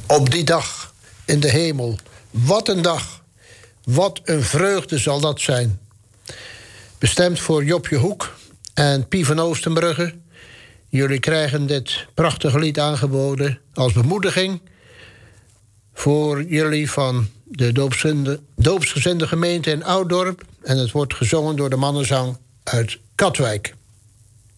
op die dag in de hemel. Wat een dag. Wat een vreugde zal dat zijn. Bestemd voor Jopje Hoek en Pie van Oostenbrugge. Jullie krijgen dit prachtige lied aangeboden als bemoediging voor jullie van de doopsgezinde gemeente in Ouddorp. En het wordt gezongen door de mannenzang uit Katwijk.